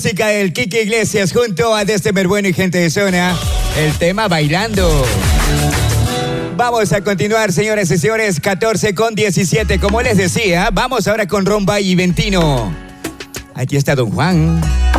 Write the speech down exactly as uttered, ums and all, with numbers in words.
Música del Kiki Iglesias junto a Destember Bueno y gente de zona. El tema Bailando. Vamos a continuar, señoras y señores, catorce con diecisiete. Como les decía, vamos ahora con Rombay y Ventino. Aquí está Don Juan.